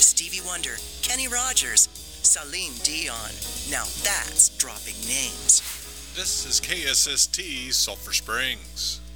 Stevie Wonder, Kenny Rogers, Celine Dion. Now that's dropping names. This is KSST Sulphur Springs.